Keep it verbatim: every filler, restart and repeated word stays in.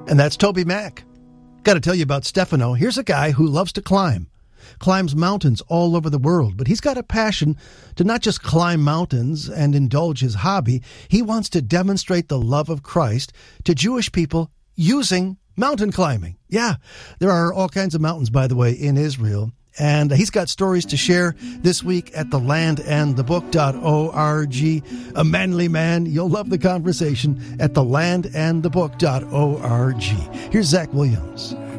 And that's Toby Mac. Got to tell you about Stefano. Here's a guy who loves to climb. Climbs mountains all over the world, but he's got a passion to not just climb mountains and indulge his hobby. He wants to demonstrate the love of Christ to Jewish people using mountain climbing. Yeah, there are all kinds of mountains, by the way, in Israel. And he's got stories to share this week at the land and the book dot org. A manly man. You'll love the conversation at the land and the book dot org. Here's Zach Williams.